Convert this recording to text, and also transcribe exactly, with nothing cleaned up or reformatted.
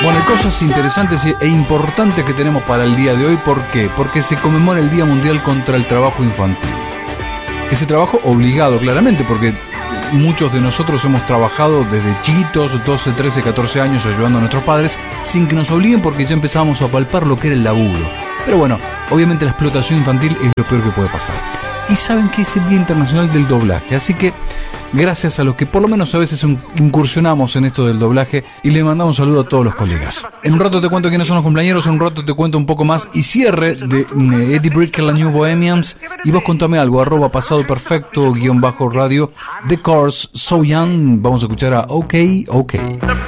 Bueno, hay cosas interesantes e importantes que tenemos para el día de hoy. ¿Por qué? Porque se conmemora el Día Mundial contra el Trabajo Infantil. Ese trabajo obligado, claramente, porque muchos de nosotros hemos trabajado desde chiquitos, doce, trece, catorce años, ayudando a nuestros padres, sin que nos obliguen, porque ya empezábamos a palpar lo que era el laburo. Pero bueno, obviamente la explotación infantil es lo peor que puede pasar. Y saben que es el Día Internacional del Doblaje, así que gracias a los que por lo menos a veces incursionamos en esto del doblaje, y le mandamos un saludo a todos los colegas. En un rato te cuento quiénes son los cumpleañeros, en un rato te cuento un poco más y cierre de Eddie Brickell, la New Bohemians. Y vos contame algo, arroba pasado perfecto guión bajo radio, The Cars, So Young. Vamos a escuchar a OK OK.